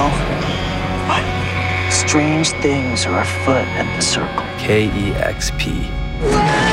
know, but strange things are afoot at the Circle. KEXP.